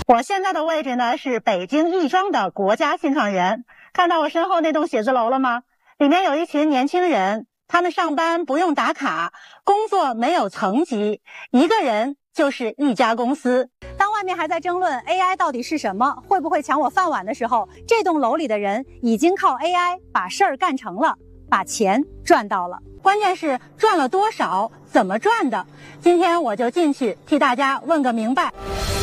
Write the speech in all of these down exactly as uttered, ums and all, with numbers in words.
我现在的位置呢是北京亦庄的国家新创园，看到我身后那栋写字楼了吗？里面有一群年轻人，他们上班不用打卡，工作没有层级，一个人就是一家公司。 当外面还在争论 A I 到底是什么，会不会抢我饭碗的时候，这栋楼里的人已经靠 A I 把事儿干成了，把钱赚到了。 关键是赚了多少，怎么赚的？今天我就进去替大家问个明白。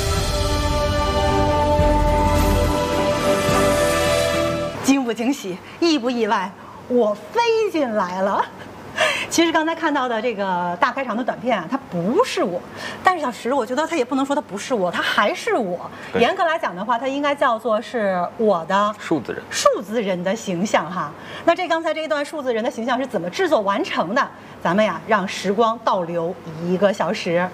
惊不惊喜，意不意外？我飞进来了。其实刚才看到的这个大开场的短片啊，它不是我，但是小石，我觉得它也不能说它不是我，它还是我。严格来讲的话，它应该叫做是我的数字人， 数字人的形象哈。那这刚才这一段数字人的形象是怎么制作完成的？咱们呀，让时光倒流一个小时。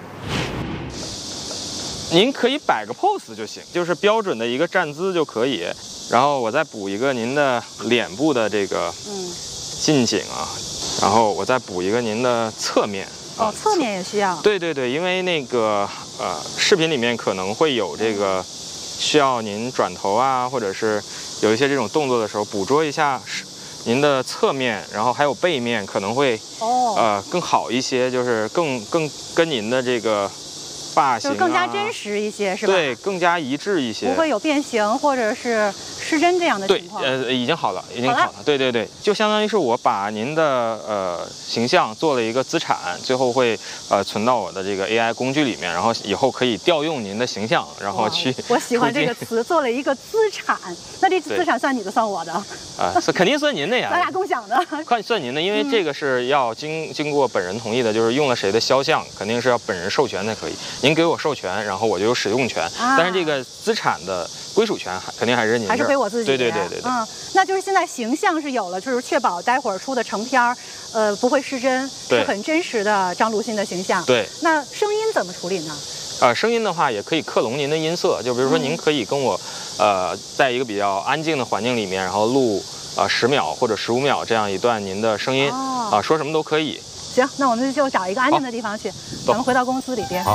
您可以摆个 pose 就行，就是标准的一个站姿就可以。然后我再补一个您的脸部的这个近景啊，然后我再补一个您的侧面。 哦，侧面也需要。 对对对，因为那个呃，视频里面可能会有这个需要您转头啊，或者是有一些这种动作的时候，捕捉一下您的侧面，然后还有背面，可能会哦呃更好一些，就是更更跟您的这个发型、啊、 就是更加真实一些，是吧？ 对，更加一致一些， 不会有变形或者是失真这样的情况。 对，呃，已经好了，已经好了。好了对对对，就相当于是我把您的呃形象做了一个资产，最后会呃存到我的这个 A I 工具里面，然后以后可以调用您的形象，然后去。 我喜欢这个词，做了一个资产。那这资产算你的，算我的？ 啊、呃，肯定算您的呀。 咱俩共享的。 算算您的，因为这个是要经经过本人同意的，就是用了谁的肖像，肯定是要本人授权才可以。您给我授权，然后我就有使用权，啊、但是这个资产的归属权肯定还是您， 还是归我自己。 对对对对对。 嗯，那就是现在形象是有了，就是确保待会儿出的成片儿，呃，不会失真，是很真实的张璐欣的形象。 对。 那声音怎么处理呢？ 呃，声音的话也可以克隆您的音色，就比如说您可以跟我，嗯、呃，在一个比较安静的环境里面，然后录呃十秒或者十五秒这样一段您的声音，啊、哦呃，说什么都可以。 行，那我们就找一个安静的地方去，咱们回到公司里边。 好。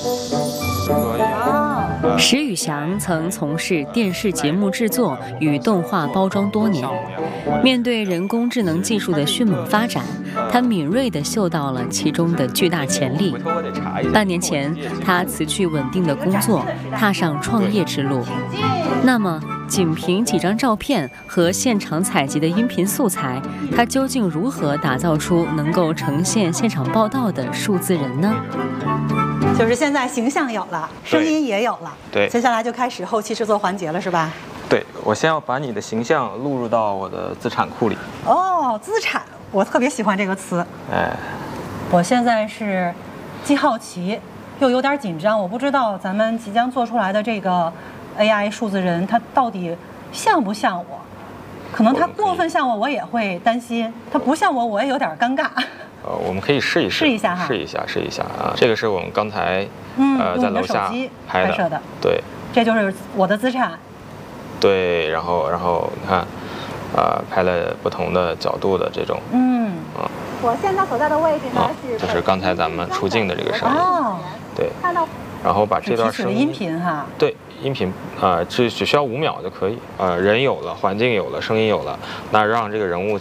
哦， 石宇翔曾从事电视节目制作与动画包装多年，面对人工智能技术的迅猛发展，他敏锐地嗅到了其中的巨大潜力。半年前，他辞去稳定的工作，踏上创业之路。那么，仅凭几张照片和现场采集的音频素材，他究竟如何打造出能够呈现现场报道的数字人呢？ 就是现在形象有了，声音也有了， 对， 接下来就开始后期制作环节了，是吧？ 对，我先要把你的形象录入到我的资产库里。 哦，资产，我特别喜欢这个词。 哎， 我现在是既好奇又有点紧张，我不知道咱们即将做出来的这个 A I 数字人，它到底像不像我？可能它过分像我，我也会担心；它不像我，我也有点尴尬。 呃，我们可以试一试， 试一下哈， 试一下，试一下啊！这个是我们刚才嗯呃在楼下拍摄的， 对， 这就是我的资产。 对，然后然后你看，呃，拍了不同的角度的这种， 嗯啊， 我现在所在的位置呢、 啊、 是， 就是刚才咱们出镜的这个声音， 哦， 对， 看到， 然后把这段声音音频哈， 对。音频啊，只、呃、只需要五秒就可以。呃，人有了，环境有了，声音有了，那让这个人物